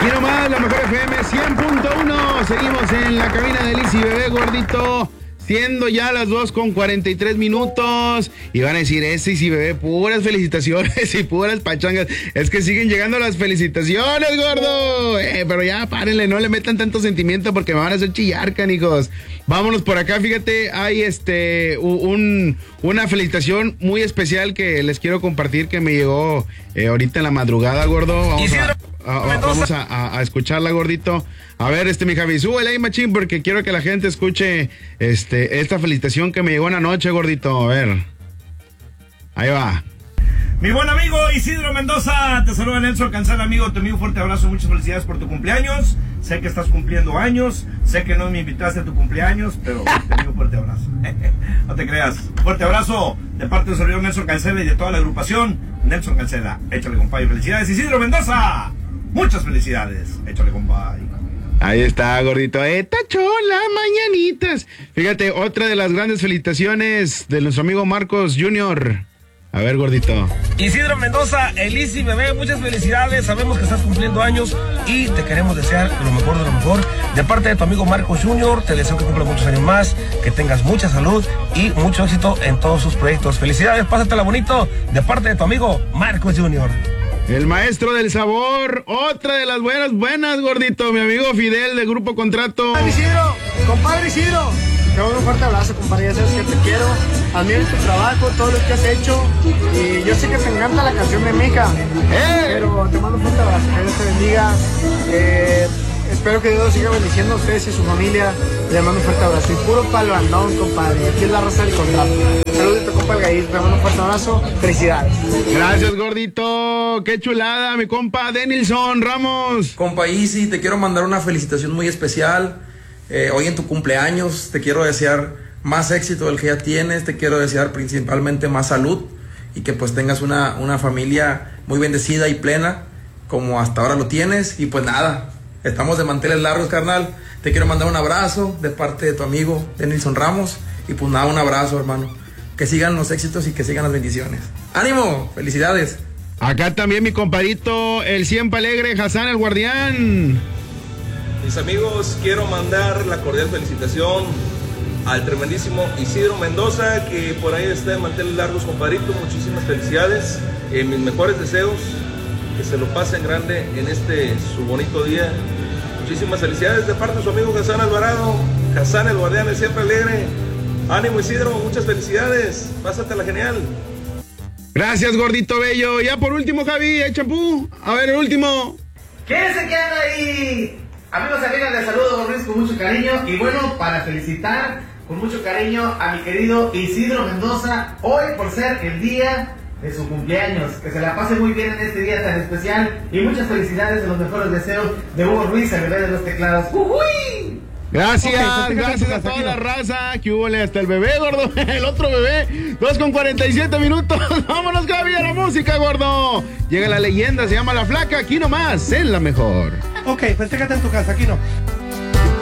nomás, la mejor FM 100.1. Seguimos en la cabina de Liz y Bebé, gordito. Siendo ya las 2:43. Y van a decir, ese y Bebé, puras felicitaciones y puras pachangas. Es que siguen llegando las felicitaciones, gordo. Pero ya, párenle, no le metan tanto sentimiento porque me van a hacer chillar, canijos. Vámonos por acá, fíjate, hay una felicitación muy especial que les quiero compartir que me llegó ahorita en la madrugada, gordo. Vamos a escucharla, gordito. A ver, mi Javi, súbele ahí, machín, porque quiero que la gente escuche esta felicitación que me llegó en la noche, gordito. A ver. Ahí va. Mi buen amigo Isidro Mendoza, te saluda Nelson Cancela, amigo, te envío un fuerte abrazo, muchas felicidades por tu cumpleaños. Sé que estás cumpliendo años, sé que no me invitaste a tu cumpleaños, pero te envío un fuerte abrazo. No te creas, fuerte abrazo de parte del servidor Nelson Cancela y de toda la agrupación Nelson Cancela. Échale, compadre, felicidades. Isidro Mendoza, muchas felicidades. Échale, compadre. Ahí está, gordito. Tachola, mañanitas. Fíjate, otra de las grandes felicitaciones de nuestro amigo Marcos Jr. A ver, gordito. Isidro Mendoza, Elisi, bebé, muchas felicidades. Sabemos que estás cumpliendo años y te queremos desear lo mejor de lo mejor. De parte de tu amigo Marcos Jr., te deseo que cumpla muchos años más, que tengas mucha salud y mucho éxito en todos sus proyectos. Felicidades, pásatela bonito. De parte de tu amigo Marcos Jr. El maestro del sabor, otra de las buenas, gordito, mi amigo Fidel de Grupo Contrato. Compadre Isidro, te doy un fuerte abrazo, compadre, ya sabes que te quiero, admiro tu trabajo, todo lo que has hecho, y yo sé que te encanta la canción de Mija, pero te mando un fuerte abrazo, que Dios te bendiga, espero que Dios siga bendiciendo a ustedes y a su familia, le mando un fuerte abrazo, y puro palo andón, compadre, aquí es la raza del contrato. Saludos de tu compa el Gaís, te mando un fuerte abrazo, felicidades. Gracias, gordito, qué chulada, mi compa Denilson Ramos. Compa Isi, te quiero mandar una felicitación muy especial, hoy en tu cumpleaños, te quiero desear más éxito del que ya tienes, te quiero desear principalmente más salud, y que pues tengas una familia muy bendecida y plena, como hasta ahora lo tienes, y pues nada, estamos de manteles largos, carnal, te quiero mandar un abrazo de parte de tu amigo Denilson Ramos, y pues nada, un abrazo, hermano. Que sigan los éxitos y que sigan las bendiciones. ¡Ánimo! ¡Felicidades! Acá también mi compadito, el siempre alegre Hassan el Guardián. Mis amigos, quiero mandar la cordial felicitación al tremendísimo Isidro Mendoza, que por ahí está de manteles largos, compadrito. Muchísimas felicidades. Mis mejores deseos, que se lo pasen grande en su bonito día. Muchísimas felicidades de parte de su amigo Hassan Alvarado. Hassan el Guardián, el siempre alegre. Ánimo, Isidro, muchas felicidades, pásatela genial. Gracias, gordito bello. Ya por último, Javi, champú. A ver, el último. ¿Quién se queda ahí? Amigos y amigas, les saludo Luis con mucho cariño. Y bueno, para felicitar con mucho cariño a mi querido Isidro Mendoza, hoy por ser el día de su cumpleaños. Que se la pase muy bien en este día tan especial. Y muchas felicidades de los mejores deseos de Hugo Ruiz, el bebé de los teclados. ¡Uy! Gracias, gracias a toda la raza. Que hubo hasta el bebé, gordo. El otro bebé. 2:47. Vámonos, Gaby, a la música, gordo. Llega la leyenda, se llama La Flaca. Aquí nomás, en la mejor. Ok, pues fíjate en tu casa, aquí no.